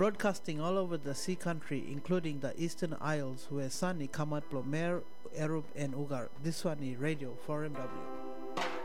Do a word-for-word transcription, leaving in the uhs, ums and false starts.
broadcasting all over the sea country, including the Eastern Isles, where Sani, Kamat, Plomer, Erub, and Ugar. This one is Radio four M W.